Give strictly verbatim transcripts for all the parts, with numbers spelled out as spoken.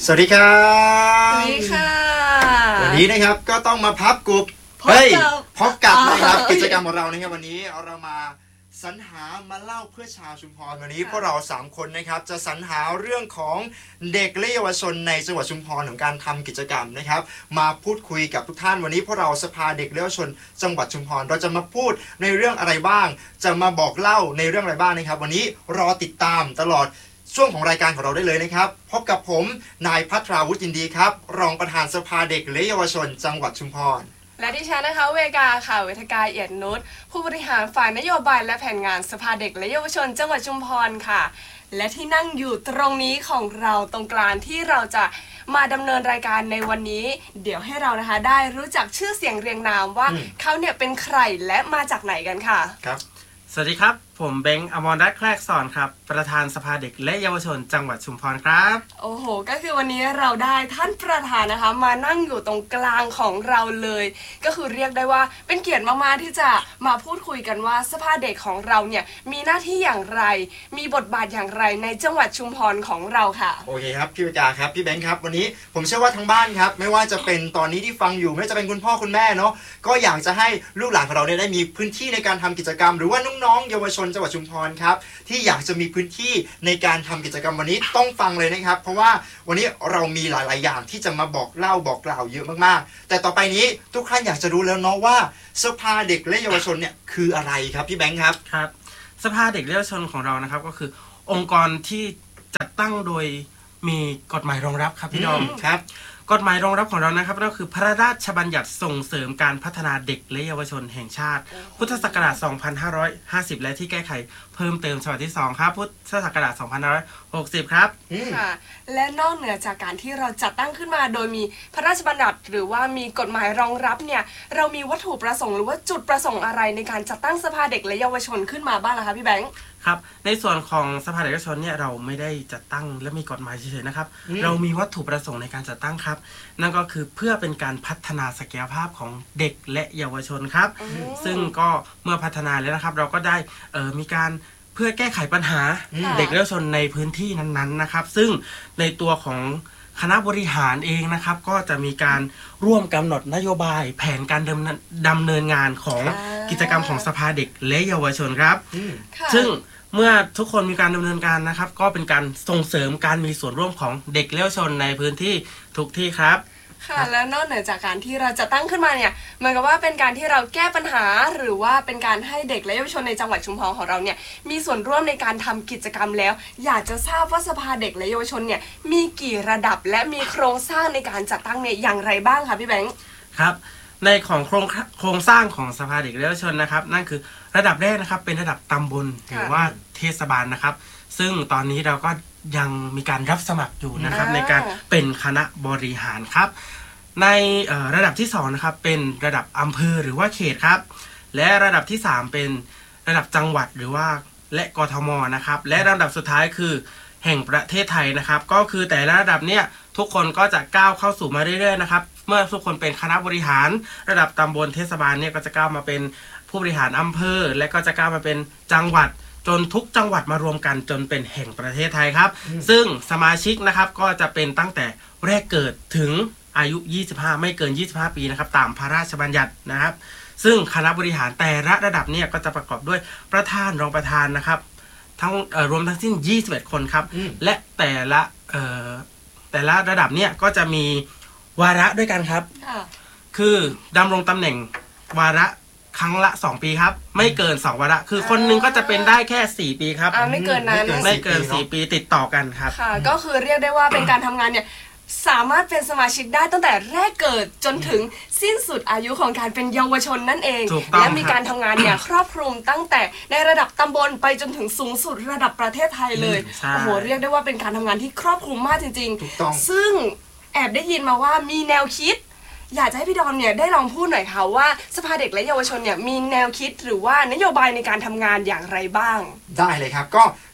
สวัสดีครับสวัสดีค่ะวันนี้นะครับก็ต้องมาพับกลุ่มเฮ้ยพบกับนะครับกิจกรรมของเรานะครับวันนี้เรามาสรรหามาเล่าเพื่อชาวชุมพรวันนี้พวกเราสามคนนะครับจะสรรหาเรื่องของเด็กและเยาวชนในจังหวัดชุมพรของการทำกิจกรรมนะครับมาพูดคุยกับทุกท่านวันนี้พวกเราสภาเด็กและเยาวชนจังหวัดชุมพรเราจะมาพูดในเรื่องอะไรบ้างจะมาบอกเล่าในเรื่องอะไรบ้างนะครับวันนี้รอติดตามตลอดช่วงของรายการของเราได้เลยนะครับพบกับผมนายภัทราวุฒิยินดีครับรองประธานสภาเด็กและเยาวชนจังหวัดชุมพรและดิฉันนะคะเวกาค่ะเวทกาเอียดนุชผู้บริหารฝ่ายนโยบายและแผนงานสภาเด็กและเยาวชนจังหวัดชุมพรค่ะและที่นั่งอยู่ตรงนี้ของเราตรงกลางที่เราจะมาดำเนินรายการในวันนี้เดี๋ยวให้เรานะคะได้รู้จักชื่อเสียงเรียงนามว่าเขาเนี่ยเป็นใครและมาจากไหนกันค่ะครับสวัสดีครับผมเบงค์อมรรัตน์แคลกสอนครับประธานสภาเด็กและเยาวชนจังหวัดชุมพรครับโอ้โหก็คือวันนี้เราได้ท่านประธานนะคะมานั่งอยู่ตรงกลางของเราเลยก็คือเรียกได้ว่าเป็นเกียรติมากๆที่จะมาพูดคุยกันว่าสภาเด็กของเราเนี่ยมีหน้าที่อย่างไรมีบทบาทอย่างไรในจังหวัดชุมพรของเราค่ะโอเคครับพี่วิจาครับพี่แบงค์ครับวันนี้ผมเชื่อว่าทั้งบ้านครับไม่ว่าจะเป็นตอนนี้ที่ฟังอยู่ไม่ว่าจะเป็นคุณพ่อคุณแม่เนาะก็อยากจะให้ลูกหลานของเราเนี่ยได้มีพื้นที่ในการทำกิจกรรมหรือว่าน้องๆเยาวชนจังหวัดชุมพรครับที่อยากจะมีพื้นที่ในการทำกิจกรรมวันนี้ต้องฟังเลยนะครับเพราะว่าวันนี้เรามีหลายๆอย่างที่จะมาบอกเล่าบอกกล่าวเยอะมากๆแต่ต่อไปนี้ทุกท่านอยากจะรู้แล้วเนาะว่าสภาเด็กและเยาวชนเนี่ยคืออะไรครับพี่แบงค์ครับครับสภาเด็กและเยาวชนของเรานะครับก็คือองค์กรที่จัดตั้งโดยมีกฎหมายรองรับครับพี่ดอมครับกฎหมายรองรับของเรานะครับก็คือพระราชบัญญัติส่งเสริมการพัฒนาเด็กและเยาวชนแห่งชาติพุทธศักราชสองพันห้าร้อยห้าสิบและที่แก้ไขเพิ่มเติมฉบับที่สองครับพุทธศักราชสองพันห้าร้อยหกสิบครับค่ะและนอกเหนือจากการที่เราจัดตั้งขึ้นมาโดยมีพระราชบัญญัติหรือว่ามีกฎหมายรองรับเนี่ยเรามีวัตถุประสงค์หรือว่าจุดประสงค์อะไรในการจัดตั้งสภาเด็กและเยาวชนขึ้นมาบ้างล่ะคะพี่แบงค์ครับในส่วนของสภาเด็กและเยาวชนเนี่ยเราไม่ได้จัดตั้งและมีกฎหมายเฉยๆนะครับเรามีวัตถุประสงค์ในการจัดตั้งครับนั่นก็คือเพื่อเป็นการพัฒนาศักยภาพของเด็กและเยาวชนครับซึ่งก็เมื่อพัฒนาแล้วนะครับเราก็ได้เอ่อมีการเพื่อแก้ไขปัญหาเด็กและเยาวชนในพื้นที่นั้นๆนะครับซึ่งในตัวของคณะบริหารเองนะครับก็จะมีการร่วมกำหนดนโยบายแผนการดำเนินดำเนินงานของกิจกรรมของสภาเด็กและเยาวชนครับซึ่งเมื่อทุกคนมีการดำเนินการนะครับก็เป็นการส่งเสริมการมีส่วนร่วมของเด็กและเยาวชนในพื้นที่ทุกที่ครับค่ะและนอกเหนือจากการที่เราจะตั้งขึ้นมาเนี่ยเหมือนกับว่าเป็นการที่เราแก้ปัญหาหรือว่าเป็นการให้เด็กและเยาวชนในจังหวัดชุมพรของเราเนี่ยมีส่วนร่วมในการทำกิจกรรมแล้วอยากจะทราบว่าสภาเด็กและเยาวชนเนี่ยมีกี่ระดับและมีโครงสร้างในการจัดตั้งเนี่ยอย่างไรบ้างคะพี่แบงค์ครับในของโครงโครงสร้างของสภาเด็กและเยาวชนนะครับนั่นคือระดับแรกนะครับเป็นระดับตำบลหรือว่าเทศบาลนะครับซึ่งตอนนี้เราก็ยังมีการรับสมัครอยู่นะครับในการเป็นคณะบริหารครับในระดับที่สองนะครับเป็นระดับอำเภอหรือว่าเขตครับและระดับที่สามเป็นระดับจังหวัดหรือว่าและกทมนะครับและระดับสุดท้ายคือแห่งประเทศไทยนะครับก็คือแต่ละระดับเนี่ยทุกคนก็จะก้าวเข้าสู่มาเรื่อยๆนะครับเมื่อทุกคนเป็นคณะบริหารระดับตำบลเทศบาลเนี่ยก็จะก้าวมาเป็นผู้บริหารอำเภอและก็จะก้าวมาเป็นจังหวัดจนทุกจังหวัดมารวมกันจนเป็นแห่งประเทศไทยครับซึ่งสมาชิกนะครับก็จะเป็นตั้งแต่แรกเกิดถึงอายุยี่สิบห้าไม่เกินยี่สิบห้าปีนะครับตามพระราชบัญญัตินะครับซึ่งคณะบริหารแต่ละระดับเนี่ยก็จะประกอบด้วยประธานรองประธานนะครับทั้งรวมทั้งสิ้นยี่สิบเอ็ดคนครับและแต่ละแต่ละระดับเนี่ยก็จะมีวาระด้วยกันครับคือดำรงตำแหน่งวาระครั้งละสองปีครับไม่เกินสองวาระคือคนนึงก็จะเป็นได้แค่สี่ปีครับไม่เกินนั้นไม่เกินสี่ปีติดต่อกันครับค่ะก็คือเรียกได้ว่าเป็นการทำงานเนี่ยสามารถเป็นสมาชิกได้ตั้งแต่แรกเกิดจนถึงสิ้นสุดอายุของการเป็นเยาวชนนั่นเองและมีการทำงานเนี่ยครอบคลุมตั้งแต่ในระดับตำบลไปจนถึงสูงสุดระดับประเทศไทยเลยโอ้โหเรียกได้ว่าเป็นการทำงานที่ครอบคลุมมากจริงๆซึ่งแอบได้ยินมาว่ามีแนวคิดอยากจะให้พี่ดอมเนี่ยได้ลองพูดหน่อยค่ะว่าสภาเด็กและเยาวชนเนี่ยมีแนวคิดหรือว่านโยบายในการทำงานอย่างไรบ้างได้เลยครับก็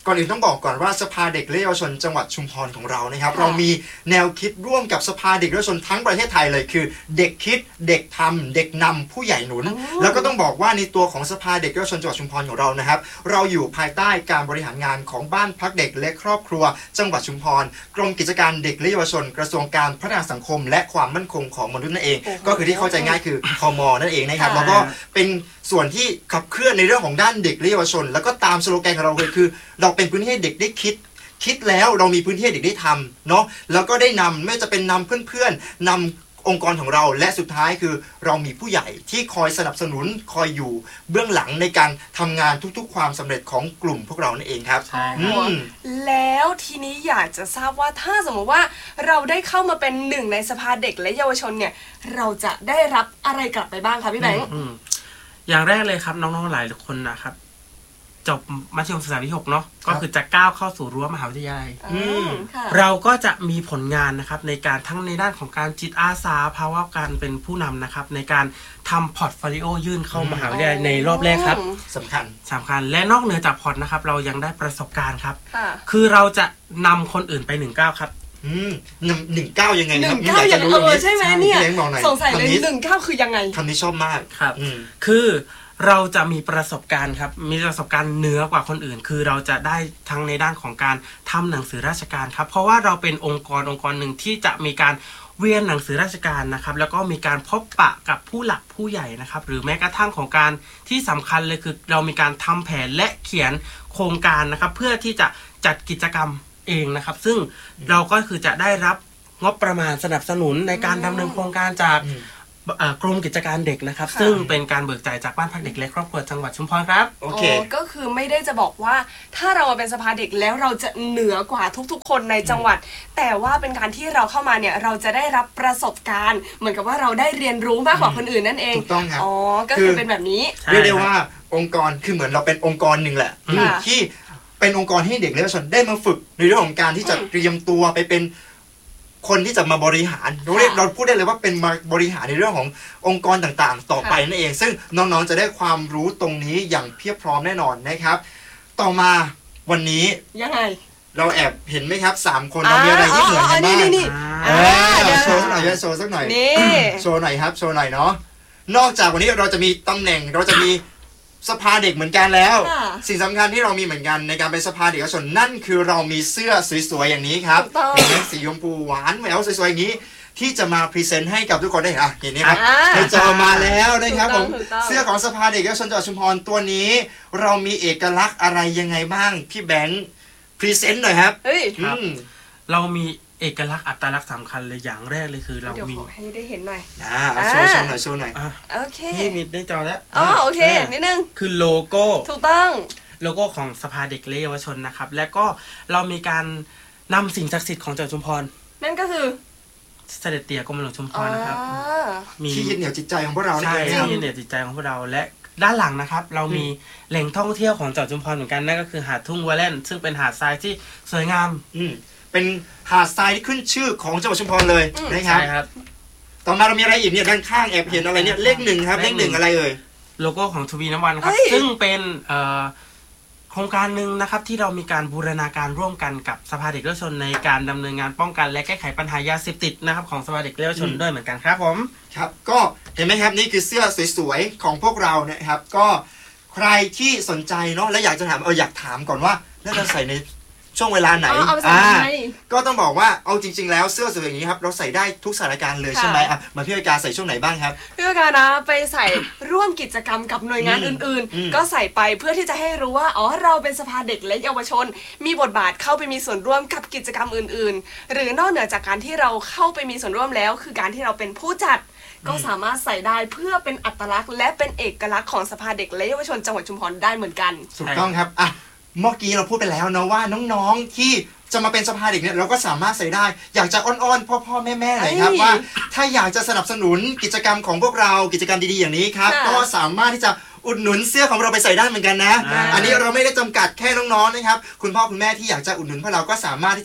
ก่อนอื่นต้องบอกก่อนว่าสภาเด็กและเยาวชนจังหวัดชุมพรของเรานะครับเรามีแนวคิดร่วมกับสภาเด็กและเยาวชนทั้งประเทศไทยเลยคือเด็กคิดเด็กทำเด็กนำผู้ใหญ่หนุนแล้วก็ต้องบอกว่าในตัวของสภาเด็กและเยาวชนจังหวัดชุมพรของเรานะครับเราอยู่ภายใต้การบริหารงานของบ้านพักเด็กและครอบครัวจังหวัดชุมพรกรมกิจการเด็กและเยาวชนกระทรวงการพัฒนาสังคมและความมั่นคงของมนุษย์นั่นเองก็คือที่เข้าใจง่ายคือคม.นั่นเองนะครับแล้วก็เป็นส่วนที่ขับเคลื่อนในเรื่องของด้านเด็กและเยาวชนแล้วก็ตามสโลแกนของเราเลยคือเราเป็นพื้นที่ให้เด็กได้คิดคิดแล้วเรามีพื้นที่ให้เด็กได้ทำเนาะแล้วก็ได้นำไม่ว่าจะเป็นนำเพื่อนๆนำองค์กรของเราและสุดท้ายคือเรามีผู้ใหญ่ที่คอยสนับสนุนคอยอยู่เบื้องหลังในการทำงานทุกๆความสำเร็จของกลุ่มพวกเรานั่นเองครับใช่แล้วทีนี้อยากจะทราบว่าถ้าสมมติว่าเราได้เข้ามาเป็นหนึ่งในสภาเด็กและเยาวชนเนี่ยเราจะได้รับอะไรกลับไปบ้างคะพี่แบงค์อย่างแรกเลยครับน้องๆหลายคนนะครับจบมัธยมศึกษาปีหกเนาะก็คือจะก้าวเข้าสู่รั้วมหาวิทยาลัยเราก็จะมีผลงานนะครับในการทั้งในด้านของการจิตอาสาภาวะการเป็นผู้นำนะครับในการทำพอร์ตโฟลิโอยื่นเข้ามหาวิทยาลัยในรอบแรกครับสำคัญสำคัญและนอกเหนือจากพอร์ตนะครับเรายังได้ประสบการณ์ครับคือเราจะนำคนอื่นไปหนึ่งก้าวครับอืมหนึ่งเก้ายังไงหนึ่งเก้าอย่างเออใช่ไหมเนี่ยสงสัยเลยหนึ่งเก้าคือยังไงคำนี้ชอบมากครับคือเราจะมีประสบการณ์ครับมีประสบการณ์เหนือกว่าคนอื่นคือเราจะได้ทั้งในด้านของการทำหนังสือราชการครับเพราะว่าเราเป็นองค์กรองค์กรหนึ่งที่จะมีการเวียนหนังสือราชการนะครับแล้วก็มีการพบปะกับผู้หลักผู้ใหญ่นะครับหรือแม้กระทั่งของการที่สำคัญเลยคือเรามีการทำแผนและเขียนโครงการนะครับเพื่อที่จะจัดกิจกรรมเองนะครับซึ่งเราก็คือจะได้รับงบประมาณสนับสนุนในการดำเนินโครงการจากกรมกิจการเด็กนะครับซึ่งเป็นการเบิกจ่ายจากบ้านพักเด็กและครอบครัวจังหวัดชุมพรครับโอเคก็คือไม่ได้จะบอกว่าถ้าเรามาเป็นสภาเด็กแล้วเราจะเหนือกว่าทุกๆคนในจังหวัดแต่ว่าเป็นการที่เราเข้ามาเนี่ยเราจะได้รับประสบการณ์เหมือนกับว่าเราได้เรียนรู้มากกว่าคนอื่นนั่นเองถูกต้องครับอ๋อก็คือเป็นแบบนี้เรียกได้ว่าองค์กรคือเหมือนเราเป็นองค์กรหนึ่งแหละที่เป็นองค์กรที่เด็กและเยาวชนได้มาฝึกในเรื่องของการที่จะเตรียมตัวไปเป็นคนที่จะมาบริหารเราเรียกเราพูดได้เลยว่าเป็นมาบริหารในเรื่องขององค์กรต่างๆต่อไปนั่นเองซึ่งน้องๆจะได้ความรู้ตรงนี้อย่างเพียบพร้อมแน่นอนนะครับต่อมาวันนี้ยังไงเราแอบเห็นไหมครับสามคนเรามีอะไรที่เหมือนกันบ้างโชว์สักหน่อยโชว์สักหน่อยโชว์หน่อยครับโชว์หน่อยเนาะนอกจากวันนี้เราจะมีตำแหน่งเราจะมีสภาเด็กเหมือนกันแล้วสิ่งสำคัญที่เรามีเหมือนกันในการเป็นสภาเด็กเยาวชนนั่นคือเรามีเสื้อสวยๆอย่างนี้ครับเป็นสีชมพูหวานแหววสวยๆอย่างนี้ที่จะมาพรีเซนต์ให้กับทุกคนได้เห็นอ่ะเห็นไหมครับเราจะมาแล้วนะครับผมเสื้อของสภาเด็กเยาวชนจังหวัดชุมพรตัวนี้เรามีเอกลักษณ์อะไรยังไงบ้างพี่แบงค์พรีเซนต์หน่อยครับเรามีเอกลักษณ์อัตลักษณ์สำคัญเลยอย่างแรกเลยคือเรามีให้ได้เห็นหน่อยอ่าโชว์โชว์หน่อยโชว์หน่อยโอเคนี่มีได้จอแล้วอ๋อโอเคนิดนึงคือโลโก้ถูกต้องโลโก้ของสภาเด็กและเยาวชนนะครับและก็เรามีการนำสิ่งศักดิ์สิทธิ์ของจังหวัดชุมพรนั่นก็คือเสด็จเตี่ยกรมหลวงชุมพรนะครับมีที่ยึดเหนี่ยวจิตใจของพวกเราใช่ที่ยึดเหนี่ยวจิตใจของพวกเราและด้านหลังนะครับเรามีแหล่งท่องเที่ยวของจังหวัดชุมพรเหมือนกันนั่นก็คือหาดทุ่งวัวเล่นซึ่งเป็นหาดทรายที่สวยงามเป็นหาดทรายที่ขึ้นชื่อของจังหวัดชุมพรเลยนะครับต่อมาเรามีอะไรอีกเนี่ยด้านข้างแอบเห็นอะไรเนี่ยเลขหนึ่งครับเลขหนึ่งอะไรเอ่ยโลโก้ของทวีน้ำวันครับซึ่งเป็นโครงการหนึ่งนะครับที่เรามีการบูรณาการร่วมกันกับสภาเด็กและเยาวชนในการดำเนินงานป้องกันและแก้ไขปัญหายาเสพติดนะครับของสภาเด็กและเยาวชนด้วยเหมือนกันครับผมครับก็เห็นไหมครับนี่คือเสื้อสวยๆของพวกเรานะครับก็ใครที่สนใจเนาะและอยากจะถามเอออยากถามก่อนว่าแล้วจะใส่ในช่วงเวลาไหนอ่าก็ต้องบอกว่าเอาจริงๆแล้วเสื้อสวยอย่างนี้ครับเราใส่ได้ทุกสถานการณ์เลยใช่ไหมอ่ะมาพี่วิกาใส่ช่วงไหนบ้างครับพี่วิกานะไปใส่ร่วมกิจกรรมกับหน่วยงานอื่นๆก็ใส่ไปเพื่อที่จะให้รู้ว่าอ๋อเราเป็นสภาเด็กและเยาวชนมีบทบาทเข้าไปมีส่วนร่วมกับกิจกรรมอื่นๆหรือนอกเหนือจากการที่เราเข้าไปมีส่วนร่วมแล้วคือการที่เราเป็นผู้จัดก็สามารถใส่ได้เพื่อเป็นอัตลักษณ์และเป็นเอกลักษณ์ของสภาเด็กและเยาวชนจังหวัดชุมพรได้เหมือนกันถูกต้องครับอ่ะเมื่อกี้เราพูดไปแล้วนะว่าน้องๆที่จะมาเป็นสภาเด็กเนี่ยเราก็สามารถใส่ได้อยากจะอ้อนๆพ่อๆแม่ๆหน่อยครับว่าถ้าอยากจะสนับสนุนกิจกรรมของพวกเรากิจกรรมดีๆอย่างนี้ครับก็สามารถที่จะอุดหนุนเสื้อของเราไปใส่ได้เหมือนกันนะอันนี้เราไม่ได้จำกัดแค่น้องๆนะครับคุณพ่อคุณแม่ที่อยากจะอุดหนุนพวกเราก็สามารถที่จะ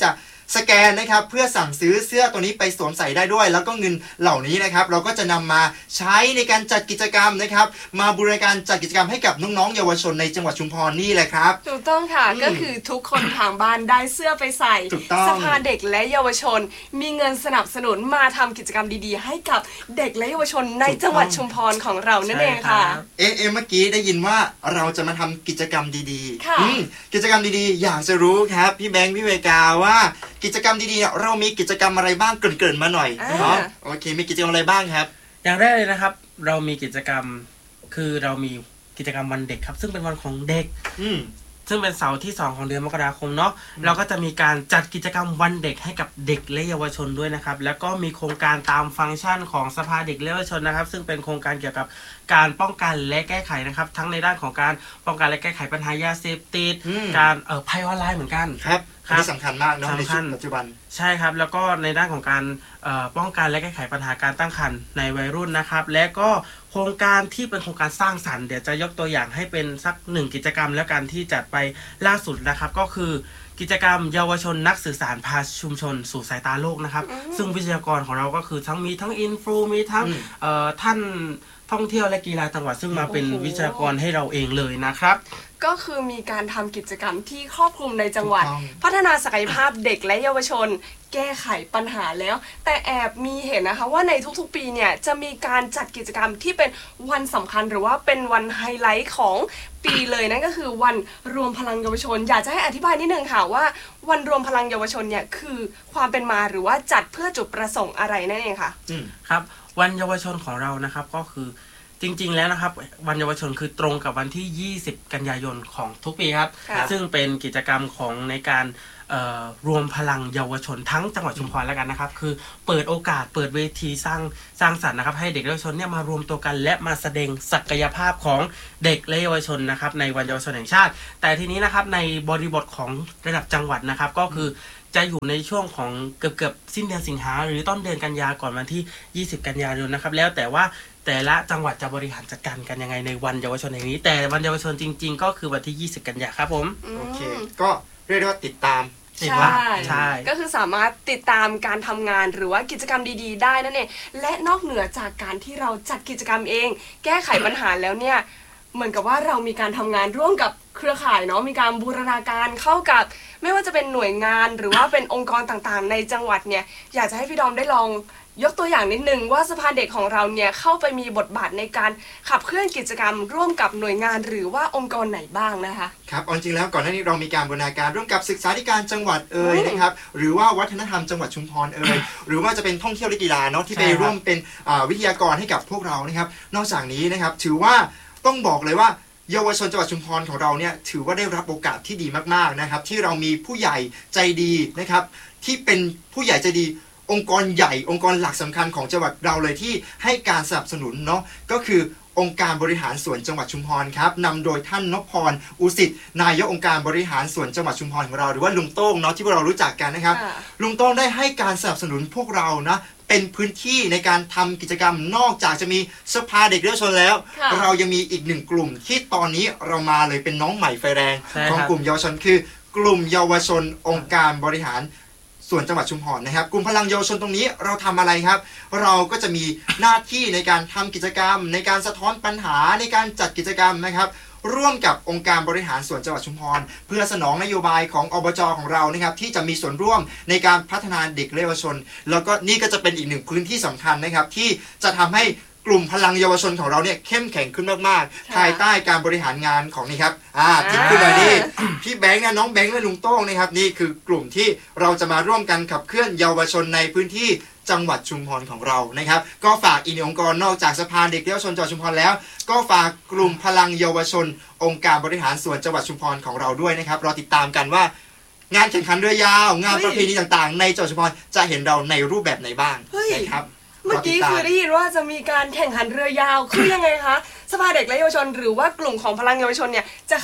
สแกนนะครับเพื่อสั่งซื้อเสื้อตัวนี้ไปสวมใส่ได้ด้วยแล้วก็เงินเหล่านี้นะครับเราก็จะนำมาใช้ในการจัดกิจกรรมนะครับมาบูรณาการจัดกิจกรรมให้กับน้องๆเยาวชนในจังหวัดชุมพรนี่แหละครับถูกต้องค่ะก็คือทุกคนทางบ้านได้เสื้อไปใส่สภาเด็กและเยาวชนมีเงินสนับสนุนมาทำกิจกรรมดีๆให้กับเด็กและเยาวชนในจังหวัดชุมพรของเรานั่นเองค่ะเอ๊ะเมื่อกี้ได้ยินว่าเราจะมาทำกิจกรรมดีๆกิจกรรมดีๆอยากจะรู้ครับพี่แบงค์พี่เวกาว่ากิจกรรมดีๆเรามีกิจกรรมอะไรบ้างเกริ่นๆมาหน่อยเนาะโอเคมีกิจกรรมอะไรบ้างครับอย่างแรกเลยนะครับเรามีกิจกรรมคือเรามีกิจกรรมวันเด็กครับซึ่งเป็นวันของเด็กซึ่งเป็นเสาร์ที่สองของเดือนมกราคมเนาะเราก็จะมีการจัดกิจกรรมวันเด็กให้กับเด็กและเยาวชนด้วยนะครับแล้วก็มีโครงการตามฟังก์ชันของสภาเด็กและเยาวชนนะครับซึ่งเป็นโครงการเกี่ยวกับการป้องกันและแก้ไขนะครับทั้งในด้านของการป้องกันและแก้ไขปัญหายาเสพติดการเอ่อภัยออนไลน์เหมือนกันครับที่สำคัญมากเนาะในช่วงปัจจุบันใช่ครับแล้วก็ในด้านของการป้องกันและแก้ไขปัญหาการตั้งครรภ์ในวัยรุ่นนะครับและก็โครงการที่เป็นโครงการสร้างสรรค์เดี๋ยวจะยกตัวอย่างให้เป็นสักหนึ่งกิจกรรมแล้วกันที่จัดไปล่าสุดนะครับก็คือกิจกรรมเยาวชนนักสื่อสารพาชุมชนสู่สายตาโลกนะครับซึ่งวิทยากรของเราก็คือทั้งมีทั้งอินฟลูมีทั้งท่านท่องเที่ยวและกีฬาจังหวัดซึ่งมาเป็นวิทยากรให้เราเองเลยนะครับก็คือมีการทำกิจกรรมที่ครอบคลุมในจังหวัดพัฒนาศักยภาพเด็กและเยาวชนแก้ไขปัญหาแล้วแต่แอบมีเห็นนะคะว่าในทุกๆปีเนี่ยจะมีการจัดกิจกรรมที่เป็นวันสำคัญหรือว่าเป็นวันไฮไลท์ของปีเลยนั่นก็คือวันรวมพลังเยาวชนอยากจะให้อธิบายนิดนึงค่ะว่าวันรวมพลังเยาวชนเนี่ยคือความเป็นมาหรือว่าจัดเพื่อจุดประสงค์อะไรนั่นเองค่ะครับวันเยาวชนของเรานะครับก็คือจริงๆแล้วนะครับวันเยาวชนคือตรงกับวันที่ยี่สิบกันยายนของทุกปีครับซึ่งเป็นกิจกรรมของในการรวมพลังเยาวชนทั้งจังหวัดชุมพรแล้วกันนะครับคือเปิดโอกาสเปิดเวทีสร้างสร้างสรรค์นะครับให้เด็กเยาวชนเนี่ยมารวมตัวกันและมาแสดงศักยภาพของเด็กและเยาวชนนะครับในวันเยาวชนแห่งชาติแต่ทีนี้นะครับในบริบทของระดับจังหวัดนะครับก็คือจะอยู่ในช่วงของเกือบเกือบสิ้นเดือนสิงหาหรือต้นเดือนกันยาก่อนวันที่ยี่สิบกันยายนนะครับแล้วแต่ว่าแต่ละจังหวัดจะบริหารจัดการกันยังไงในวันเยาวชนแห่งนี้แต่วันเยาวชนจริงๆก็คือวันที่ยี่สิบกันยาครับผมโอเคก็เรียกได้ว่าติดตามใช่ใช่ก็คือสามารถติดตามการทำงานหรือว่ากิจกรรมดีๆได้นั่นเองและนอกเหนือจากการที่เราจัดกิจกรรมเองแก้ไขปัญหาแล้วเนี่ยเหมือนกับว่าเรามีการทำงานร่วมกับเครือข่ายเนาะมีการบูรณาการเข้ากับไม่ว่าจะเป็นหน่วยงานหรือว่าเป็นองค์กรต่างๆในจังหวัดเนี่ยอยากจะให้พี่ดอมได้ลองยกตัวอย่างนิดนึงว่าสภาเด็กของเราเนี่ยเข้าไปมีบทบาทในการขับเคลื่อนกิจกรรมร่วมกับหน่วยงานหรือว่าองค์กรไหนบ้างนะคะครับจริงแล้วก่อนหน้านี้เรามีการบูรณาการร่วมกับศึกษาธิการจังหวัดเอ่ยนะครับหรือว่าวัฒนธรรมจังหวัดชุมพรเอ่ยหรือว่าจะเป็นท่องเที่ยวและกีฬาเนาะที่ไปร่วมเป็นวิทยากรให้กับพวกเรานะครับนอกจากนี้นะครับถือว่าต้องบอกเลยว่าเยาวชนจังหวัดชุมพรของเราเนี่ยถือว่าได้รับโอกาสที่ดีมากๆนะครับที่เรามีผู้ใหญ่ใจดีนะครับที่เป็นผู้ใหญ่ใจดีองค์กรใหญ่องค์กรหลักสำคัญของจังหวัดเราเลยที่ให้การสนับสนุนเนาะก็คือองค์การบริหารส่วนจังหวัดชุมพรครับนำโดยท่านนพพรอุสิตนายกองค์การบริหารส่วนจังหวัดชุมพรของเราหรือว่าลุงโต้งเนาะที่พวกเรารู้จักกันนะครับลุงโต้งได้ให้การสนับสนุนพวกเรานะเป็นพื้นที่ในการทำกิจกรรมนอกจากจะมีสภาเด็กเยาวชนแล้วเรายังมีอีกหนึ่งกลุ่มที่ตอนนี้เรามาเลยเป็นน้องใหม่ไฟแรงของกลุ่มเยาวชนคือกลุ่มเยาวชนองค์การบริหารส่วนจังหวัดชุมพรนะครับกลุ่มพลังเยาวชนตรงนี้เราทำอะไรครับเราก็จะมีหน้าที่ในการทำกิจกรรมในการสะท้อนปัญหาในการจัดกิจกรรมนะครับร่วมกับองค์การบริหารส่วนจังหวัดชุมพรเพื่อสนองนโยบายของอบจ.ของเรานะครับที่จะมีส่วนร่วมในการพัฒนาเด็กและเยาวชนแล้วก็นี่ก็จะเป็นอีกหนึ่งพื้นที่สำคัญนะครับที่จะทำให้กลุ่มพลังเยาวชนของเราเนี่ยเข้มแข็งขึ้นมากๆภายใต้การบริหารงานของนี่ครับอ่าที่ขึ้นมานี่พี่แบงค์นะน้องแบงค์และลุงโต้งนะครับนี่คือกลุ่มที่เราจะมาร่วมกันขับเคลื่อนเยาวชนในพื้นที่จังหวัดชุมพรของเรานะครับก็ฝากอีกหนึ่งองค์กรนอกจากสภาเด็กและเยาวชนจังหวัดชุมพรแล้วก็ฝากกลุ่มพลังเยาวชนองค์การบริหารส่วนจังหวัดชุมพรของเราด้วยนะครับรอติดตามกันว่างานแข่งขันเรือยาวงานประเพณีต่างๆในจังหวัดชุมพรจะเห็นเราในรูปแบบไหนบ้างนะครับเมื่อกี้คือได้ยินว่าจะมีการแข่งขันเรือยาวคือยังไงคะสภาเด็กและเยาวชนหรือว่ากลุ่มของพลังเยาวชนเนี่ยจะ